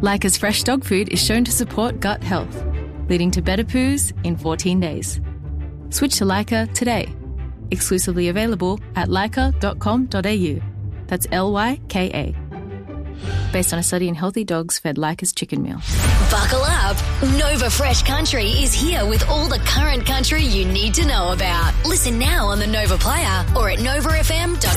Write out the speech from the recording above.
Lyca's fresh dog food is shown to support gut health, leading to better poos in 14 days. Switch to Lyca today. Exclusively available at lyca.com.au. That's Lyka. Based on a study in healthy dogs fed Lyca's chicken meal. Buckle up. Nova Fresh Country is here with all the current country you need to know about. Listen now on the Nova Player or at novafm.com.